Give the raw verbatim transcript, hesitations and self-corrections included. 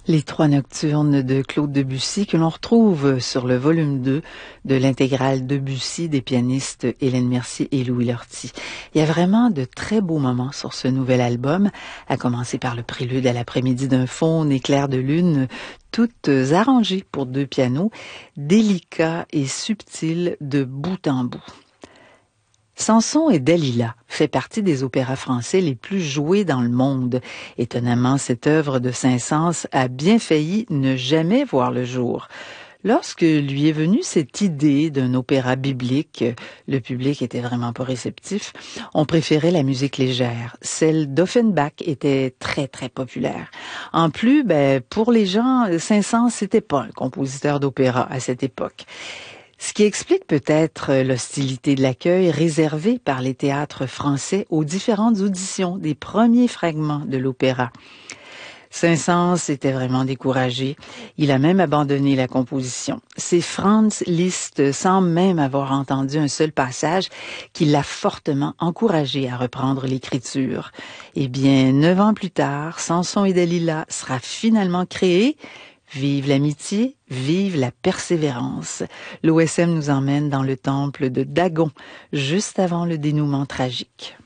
Les Trois Nocturnes de Claude Debussy que l'on retrouve sur le volume deux de l'intégrale Debussy des pianistes Hélène Mercier et Louis Lortie. Il y a vraiment de très beaux moments sur ce nouvel album, à commencer par le prélude à l'après-midi d'un faune éclair de lune, toutes arrangées pour deux pianos, délicats et subtils de bout en bout. Samson et Dalila fait partie des opéras français les plus joués dans le monde. Étonnamment, cette œuvre de Saint-Saëns a bien failli ne jamais voir le jour. Lorsque lui est venue cette idée d'un opéra biblique, le public était vraiment pas réceptif. On préférait la musique légère. Celle d'Offenbach était très, très populaire. En plus, ben, pour les gens, Saint-Saëns, c'était pas un compositeur d'opéra à cette époque. Ce qui explique peut-être l'hostilité de l'accueil réservé par les théâtres français aux différentes auditions des premiers fragments de l'opéra. Saint-Saëns était vraiment découragé. Il a même abandonné la composition. C'est Franz Liszt, sans même avoir entendu un seul passage, qui l'a fortement encouragé à reprendre l'écriture. Eh bien, neuf ans plus tard, Samson et Dalila sera finalement créé. Vive l'amitié, vive la persévérance. L'O S M nous emmène dans le temple de Dagon, juste avant le dénouement tragique.